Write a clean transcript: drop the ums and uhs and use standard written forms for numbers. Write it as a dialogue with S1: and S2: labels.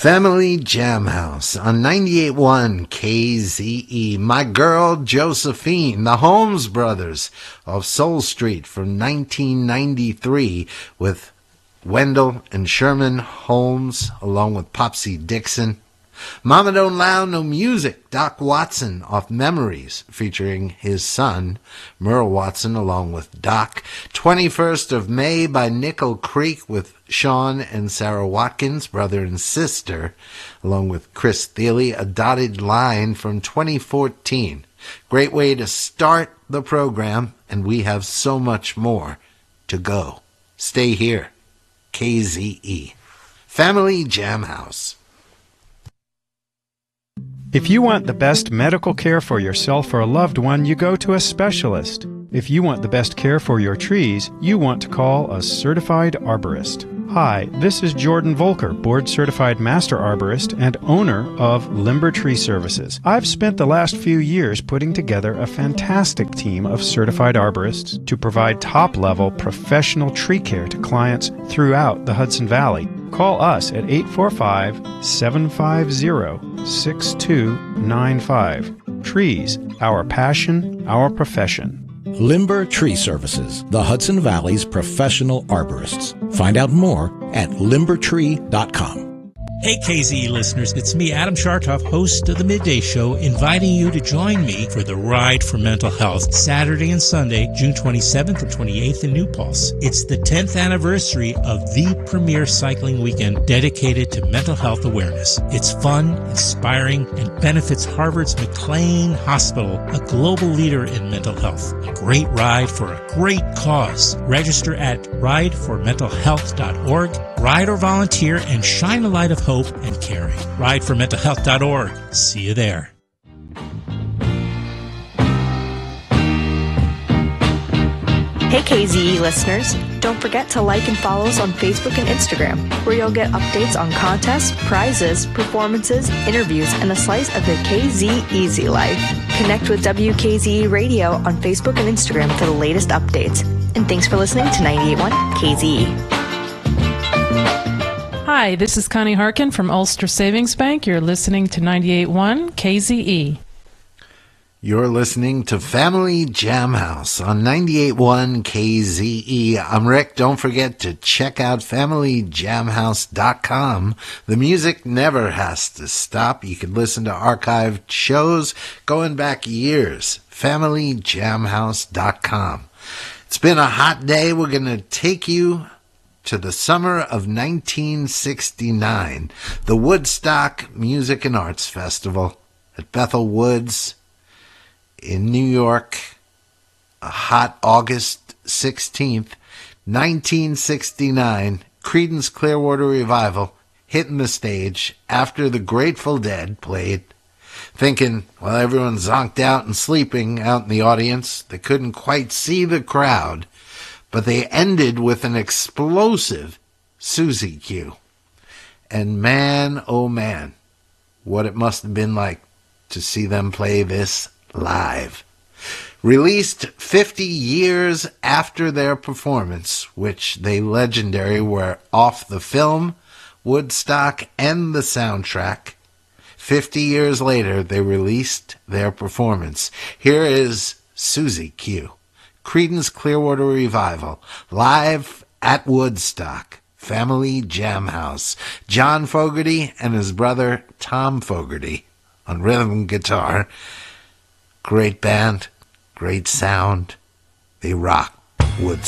S1: Family Jam House on 98.1 KZE. My Girl Josephine, the Holmes Brothers of Soul Street from 1993 with Wendell and Sherman Holmes along with Popsy Dixon. Mama Don't Allow No Music, Doc Watson off Memories, featuring his son, Merle Watson, along with Doc. 21st of May by Nickel Creek with Sean and Sarah Watkins, brother and sister, along with Chris Thiele. A Dotted Line from 2014. Great way to start the program, and we have so much more to go. Stay here. KZE. Family Jam House.
S2: If you want the best medical care for yourself or a loved one, you go to a specialist. If you want the best care for your trees, you want to call a certified arborist. Hi, this is Jordan Volker, board-certified master arborist and owner of Limber Tree Services. I've spent the last few years putting together a fantastic team of certified arborists to provide top-level professional tree care to clients throughout the Hudson Valley. Call us at 845-750-6295. Trees, our passion, our profession.
S3: Limber Tree Services, the Hudson Valley's professional arborists. Find out more at limbertree.com.
S4: Hey KZE listeners, it's me, Adam Chartoff, host of the Midday Show, inviting you to join me for the Ride for Mental Health, Saturday and Sunday, June 27th and 28th in New Paltz. It's the 10th anniversary of the premier cycling weekend dedicated to mental health awareness. It's fun, inspiring, and benefits Harvard's McLean Hospital, a global leader in mental health. A great ride for a great cause. Register at rideformentalhealth.org. Ride or volunteer and shine a light of hope and caring. Rideformentalhealth.org. See you there.
S5: Hey KZE listeners, don't forget to like and follow us on Facebook and Instagram, where you'll get updates on contests, prizes, performances, interviews, and a slice of the KZ Easy life. Connect with WKZE Radio on Facebook and Instagram for the latest updates. And thanks for listening to 98.1 KZE.
S6: Hi, this is Connie Harkin from Ulster Savings Bank. You're listening to 98.1 KZE.
S1: You're listening to Family Jam House on 98.1 KZE. I'm Rick. Don't forget to check out FamilyJamHouse.com. The music never has to stop. You can listen to archived shows going back years. FamilyJamHouse.com. It's been a hot day. We're going to take you to the summer of 1969, the Woodstock Music and Arts Festival at Bethel Woods in New York, a hot August 16th, 1969, Creedence Clearwater Revival hitting the stage after the Grateful Dead played, thinking, well, everyone's zonked out and sleeping out in the audience. They couldn't quite see the crowd. But they ended with an explosive Susie Q. And man, oh man, what it must have been like to see them play this live. Released 50 years after their performance, which they legendary were off the film, Woodstock, and the soundtrack. 50 years later, they released their performance. Here is Susie Q. Creedence Clearwater Revival, live at Woodstock, Family Jam House. John Fogerty and his brother Tom Fogerty on rhythm guitar. Great band, great sound. They rock Woodstock.